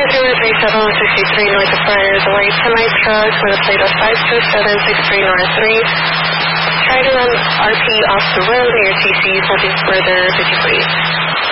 3763 north of Friars, a white semi-truck with a plate of 52763 North 3. Try to run RP off the road near TC, holding further, did you please?